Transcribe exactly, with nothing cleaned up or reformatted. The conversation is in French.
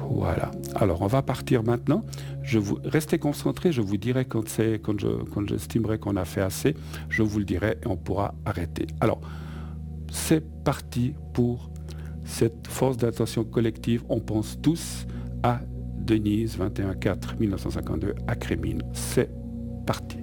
Voilà. Alors, on va partir maintenant. Je vous restez concentrés. Je vous dirai quand c'est, quand je, quand j'estimerai qu'on a fait assez. Je vous le dirai et on pourra arrêter. Alors, c'est parti pour cette force d'attention collective. On pense tous à Denise, vingt et un quatre mille neuf cent cinquante-deux, à Crémine. C'est parti.